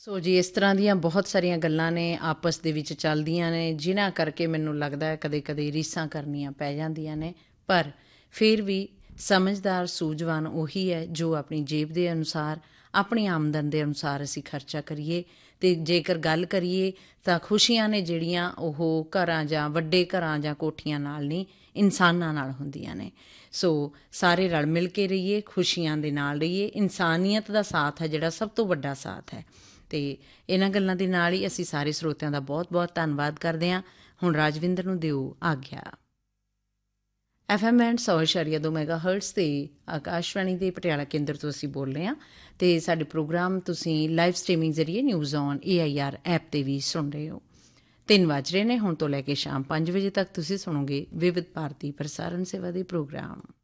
ਸੋ ਜੀ ਇਸ ਤਰ੍ਹਾਂ ਦੀਆਂ ਬਹੁਤ ਸਾਰੀਆਂ ਗੱਲਾਂ ਨੇ ਆਪਸ ਦੇ ਵਿੱਚ ਚੱਲਦੀਆਂ ਨੇ, ਜਿਨ੍ਹਾਂ ਕਰਕੇ ਮੈਨੂੰ ਲੱਗਦਾ ਹੈ ਕਦੇ-ਕਦੇ ਰੀਸਾਂ ਕਰਨੀਆਂ ਪੈ ਜਾਂਦੀਆਂ ਨੇ। ਪਰ ਫਿਰ ਵੀ ਸਮਝਦਾਰ ਸੂਝਵਾਨ ਉਹੀ ਹੈ ਜੋ ਆਪਣੀ ਜੇਬ ਦੇ ਅਨੁਸਾਰ, ਆਪਣੀ ਆਮਦਨ ਦੇ ਅਨੁਸਾਰ ਅਸੀਂ ਖਰਚਾ ਕਰੀਏ। ਅਤੇ ਜੇਕਰ ਗੱਲ ਕਰੀਏ ਤਾਂ ਖੁਸ਼ੀਆਂ ਨੇ ਜਿਹੜੀਆਂ ਉਹ ਘਰਾਂ ਜਾਂ ਵੱਡੇ ਘਰਾਂ ਜਾਂ ਕੋਠੀਆਂ ਨਾਲ ਨਹੀਂ, ਇਨਸਾਨਾਂ ਨਾਲ ਹੁੰਦੀਆਂ ਨੇ। ਸੋ ਸਾਰੇ ਰਲ ਮਿਲ ਕੇ ਰਹੀਏ, ਖੁਸ਼ੀਆਂ ਦੇ ਨਾਲ ਰਹੀਏ। ਇਨਸਾਨੀਅਤ ਦਾ ਸਾਥ ਹੈ ਜਿਹੜਾ ਸਭ ਤੋਂ ਵੱਡਾ ਸਾਥ ਹੈ। ਅਤੇ ਇਹਨਾਂ ਗੱਲਾਂ ਦੇ ਨਾਲ ਹੀ ਅਸੀਂ ਸਾਰੇ ਸਰੋਤਿਆਂ ਦਾ ਬਹੁਤ ਬਹੁਤ ਧੰਨਵਾਦ ਕਰਦੇ ਹਾਂ। ਹੁਣ ਰਾਜਵਿੰਦਰ ਨੂੰ ਦਿਓ ਆਗਿਆ। FM ਬੈਂਡ 100.2 ਮੈਗਾਹਰਟਜ਼ 'ਤੇ ਆਕਾਸ਼ਵਾਣੀ ਦੇ ਪਟਿਆਲਾ ਕੇਂਦਰ ਤੋਂ ਅਸੀਂ ਬੋਲ ਰਹੇ ਹਾਂ। ਅਤੇ ਸਾਡੇ ਪ੍ਰੋਗਰਾਮ ਤੁਸੀਂ ਲਾਈਵ ਸਟ੍ਰੀਮਿੰਗ ਜ਼ਰੀਏ ਨਿਊਜ਼ ਔਨ AIR ਐਪ 'ਤੇ ਵੀ ਸੁਣ ਰਹੇ ਹੋ। 3 ਵੱਜ ਰਹੇ ਨੇ। ਹੁਣ ਤੋਂ ਲੈ ਕੇ ਸ਼ਾਮ 5 ਵਜੇ ਤੱਕ ਤੁਸੀਂ ਸੁਣੋਗੇ ਵਿਵਿਧ ਭਾਰਤੀ ਪ੍ਰਸਾਰਣ ਸੇਵਾ ਦੇ ਪ੍ਰੋਗਰਾਮ।